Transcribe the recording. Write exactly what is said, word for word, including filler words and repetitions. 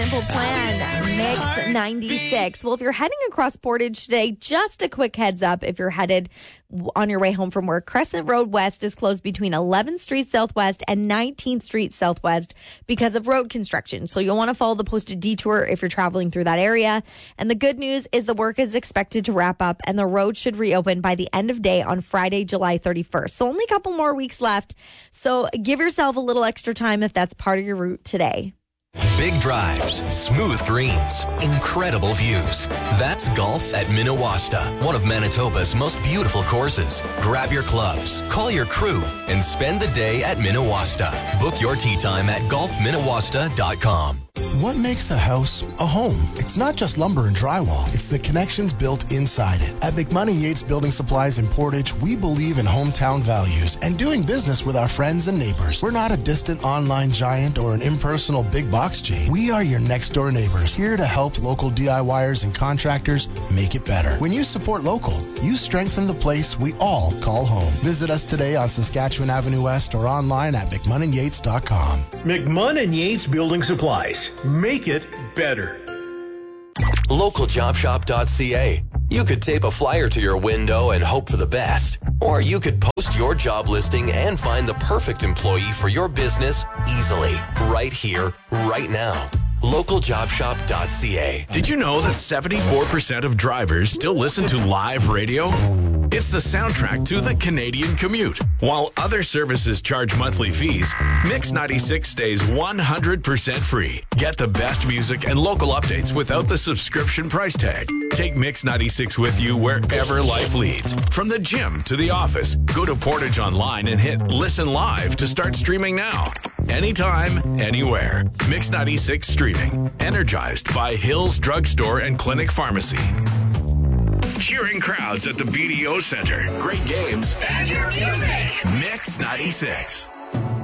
Simple Plan, Mix ninety-six. Well, if you're heading across Portage today, just a quick heads up. If you're headed on your way home from work, Crescent Road West is closed between eleventh Street Southwest and nineteenth Street Southwest because of road construction. So you'll want to follow the posted detour if you're traveling through that area. And the good news is the work is expected to wrap up and the road should reopen by the end of day on Friday, July thirty-first. So only a couple more weeks left. So give yourself a little extra time if that's part of your route today. Big drives, smooth greens, incredible views. That's golf at Minawasta, one of Manitoba's most beautiful courses. Grab your clubs, call your crew, and spend the day at Minawasta. Book your tee time at golf minawasta dot com. What makes a house a home? It's not just lumber and drywall. It's the connections built inside it. At McMoney Yates Building Supplies in Portage, we believe in hometown values and doing business with our friends and neighbors. We're not a distant online giant or an impersonal big box chain. We are your next door neighbors, here to help local DIYers and contractors make it better. When you support local, you strengthen the place we all call home. Visit us today on Saskatchewan Avenue West or online at mcmunn yates dot com. McMunn and Yates Building Supplies. Make it better. local job shop dot c a. You could tape a flyer to your window and hope for the best. Or you could post your job listing and find the perfect employee for your business easily. Right here, right now. local job shop dot c a. Did you know that seventy-four percent of drivers still listen to live radio? It's the soundtrack to the Canadian commute. While other services charge monthly fees, Mix ninety-six stays one hundred percent free. Get the best music and local updates without the subscription price tag. Take Mix ninety-six with you wherever life leads. From the gym to the office, go to Portage Online and hit Listen Live to start streaming now. Anytime, anywhere. Mix ninety-six streaming. Energized by Hills Drugstore and Clinic Pharmacy. Cheering crowds at the B D O Center. Great games. And your music. Mix ninety-six.